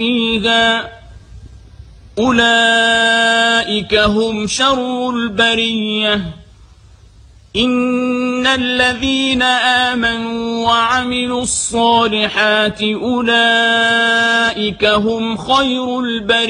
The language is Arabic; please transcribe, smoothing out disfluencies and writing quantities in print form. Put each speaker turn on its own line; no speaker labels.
فيها أولئك هم شر البرية. إن الذين آمنوا وعملوا الصالحات أولئك هم خير البرية.